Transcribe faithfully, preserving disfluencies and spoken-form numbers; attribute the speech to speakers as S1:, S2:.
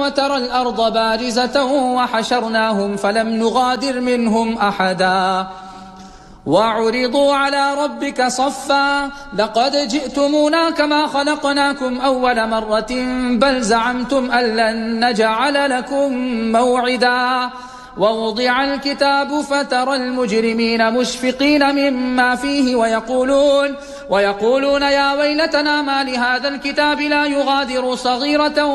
S1: وترى الأرض بارزة وحشرناهم فلم نغادر منهم أحدا وعرضوا على ربك صفا لقد جئتمونا كما خلقناكم أول مرة بل زعمتم أن لن نجعل لكم موعدا ووضع الكتاب فترى المجرمين مشفقين مما فيه ويقولون, ويقولون يا ويلتنا ما لهذا الكتاب لا يغادر صغيرة